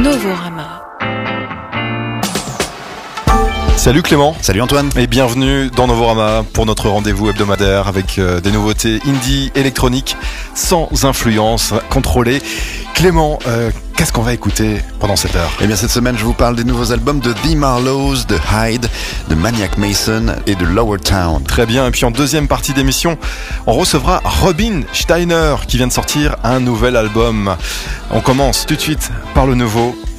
Novorama. Salut Clément. Salut Antoine. Et bienvenue dans Novorama pour notre rendez-vous hebdomadaire avec des nouveautés indie électroniques sans influence contrôlée. Clément, qu'est-ce qu'on va écouter pendant cette heure ? Eh bien cette semaine je vous parle des nouveaux albums de The Marlows, de Hyde, de Maniac Mason et de Lower Town. Très bien, et puis en deuxième partie d'émission, on recevra Robin Steiner qui vient de sortir un nouvel album. On commence tout de suite par le nouveau